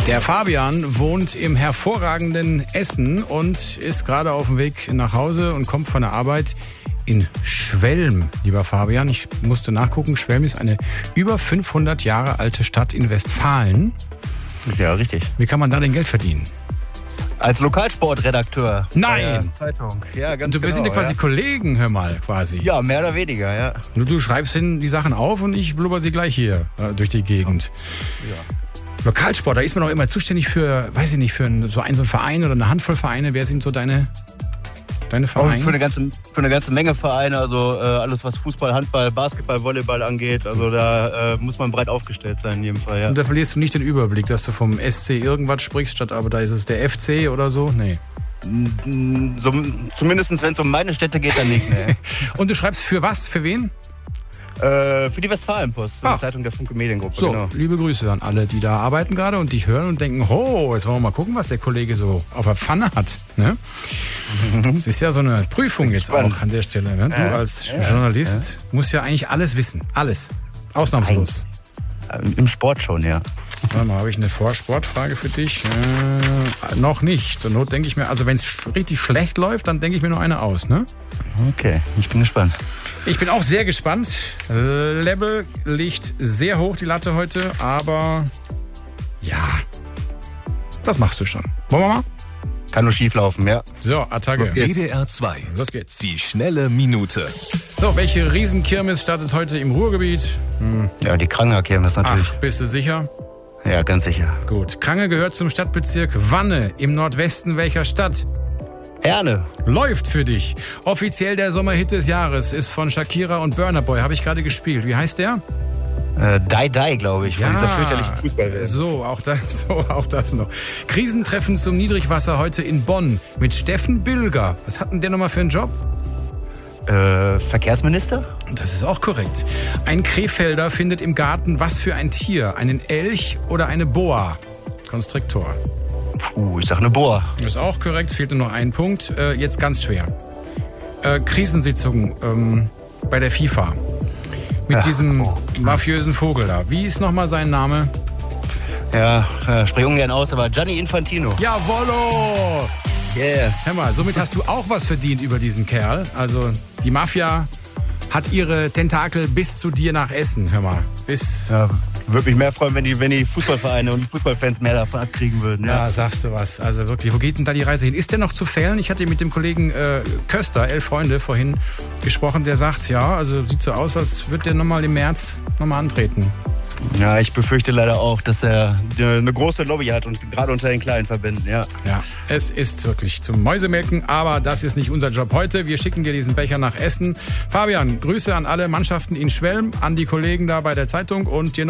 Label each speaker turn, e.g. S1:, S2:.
S1: Der Fabian wohnt im hervorragenden Essen und ist gerade auf dem Weg nach Hause und kommt von der Arbeit in Schwelm, lieber Fabian. Ich musste nachgucken, Schwelm ist eine über 500 Jahre alte Stadt in Westfalen.
S2: Ja, richtig.
S1: Wie kann man da denn Geld verdienen?
S2: Als Lokalsportredakteur.
S1: Nein!
S2: Zeitung. Ja, ganz
S1: Und wir sind ja quasi Kollegen, hör mal, quasi.
S2: Ja, mehr oder weniger, ja.
S1: Nur du schreibst die Sachen auf und ich blubber sie gleich hier durch die Gegend.
S2: Ja.
S1: Lokalsport, da ist man auch immer zuständig für, weiß ich nicht, für so einen Verein oder eine Handvoll Vereine. Wer sind so deine Vereine?
S2: Für eine ganze Menge Vereine, also alles was Fußball, Handball, Basketball, Volleyball angeht. Also da muss man breit aufgestellt sein in jedem Fall, ja.
S1: Und da verlierst du nicht den Überblick, dass du vom SC irgendwas sprichst, statt aber da ist es der FC oder so? Nee.
S2: So, zumindest wenn es um meine Städte geht, dann nicht, nee.
S1: Und du schreibst für was? Für wen?
S2: Für die Westfalenpost, die Zeitung der Funke Mediengruppe.
S1: So,
S2: genau.
S1: Liebe Grüße an alle, die da arbeiten gerade und dich hören und denken, jetzt wollen wir mal gucken, was der Kollege so auf der Pfanne hat. Ne? Das ist ja so eine Prüfung jetzt
S2: spannend.
S1: auch an der Stelle. Ne? Du als Journalist musst ja eigentlich alles wissen. Alles. Ausnahmslos.
S2: Im Sport schon, ja.
S1: Warte mal, habe ich eine Vorsportfrage für dich? Noch nicht. Zur Not denke ich mir, also wenn es richtig schlecht läuft, dann denke ich mir noch eine aus, ne?
S2: Okay, ich bin gespannt.
S1: Ich bin auch sehr gespannt. Level liegt sehr hoch, die Latte heute, aber ja, das machst du schon. Wollen wir mal?
S2: Kann nur schief laufen, ja.
S1: So, Attacke.
S3: WDR 2.
S1: Los geht's.
S3: Die schnelle Minute.
S1: So, welche Riesenkirmes startet heute im Ruhrgebiet?
S2: Ja, die Kranger-Kirmes natürlich.
S1: Ach, bist du sicher?
S2: Ja, ganz sicher.
S1: Gut. Krange gehört zum Stadtbezirk Wanne im Nordwesten welcher Stadt?
S2: Herne.
S1: Läuft für dich. Offiziell der Sommerhit des Jahres ist von Shakira und Burna Boy. Habe ich gerade gespielt. Wie heißt der?
S2: Die, glaube ich, von dieser fürchterlichen Fußballwelt.
S1: So, auch das noch. Krisentreffen zum Niedrigwasser heute in Bonn mit Steffen Bilger. Was hat denn der nochmal für einen Job?
S2: Verkehrsminister?
S1: Das ist auch korrekt. Ein Krefelder findet im Garten was für ein Tier? Einen Elch oder eine Boa? Konstriktor.
S2: Ich sag eine Boa.
S1: Ist auch korrekt, fehlt nur noch ein Punkt. Jetzt ganz schwer. Krisensitzung bei der FIFA. Mit diesem mafiösen Vogel da. Wie ist nochmal sein Name?
S2: Ja, sprich ungern aus, aber Gianni Infantino.
S1: Jawollo!
S2: Yes.
S1: Hör mal, somit hast du auch was verdient über diesen Kerl. Also die Mafia hat ihre Tentakel bis zu dir nach Essen. Hör mal,
S2: Ja, würde mich mehr freuen, wenn die Fußballvereine und die Fußballfans mehr davon abkriegen würden.
S1: Ja, sagst du was. Also wirklich, wo geht denn da die Reise hin? Ist der noch zu fällen? Ich hatte mit dem Kollegen Köster, 11 Freunde, vorhin gesprochen. Der sagt, ja, also sieht so aus, als würde der nochmal im März nochmal antreten.
S2: Ja, ich befürchte leider auch, dass er eine große Lobby hat und gerade unter den kleinen Verbänden, ja.
S1: Ja, es ist wirklich zum Mäusemelken, aber das ist nicht unser Job heute. Wir schicken dir diesen Becher nach Essen. Fabian, Grüße an alle Mannschaften in Schwelm, an die Kollegen da bei der Zeitung und dir noch